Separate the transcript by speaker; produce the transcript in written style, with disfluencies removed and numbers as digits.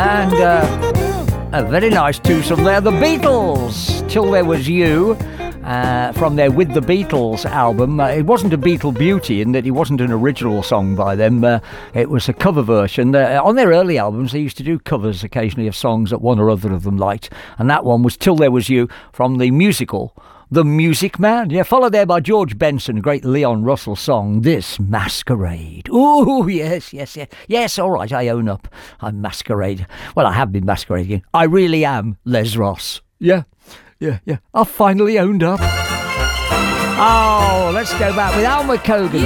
Speaker 1: And a very nice twosome there, the Beatles, Till There Was You, from their With the Beatles album. It wasn't a Beatle beauty in that it wasn't an original song by them. It was a cover version. On their early albums, they used to do covers occasionally of songs that one or other of them liked. And that one was Till There Was You from the musical The Music Man. Yeah, followed there by George Benson, a great Leon Russell song, This Masquerade. Ooh, yes. Yes, all right, I own up. I'm masquerade. Well, I have been masquerading. I really am Les Ross. Yeah. I've finally owned up. Oh, let's go back with Alma Cogan.